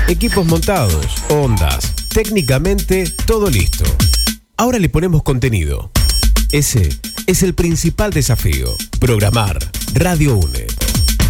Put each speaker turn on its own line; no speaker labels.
Equipos montados, ondas, técnicamente todo listo. Ahora le ponemos contenido. Ese es el principal desafío. Programar Radio UNE.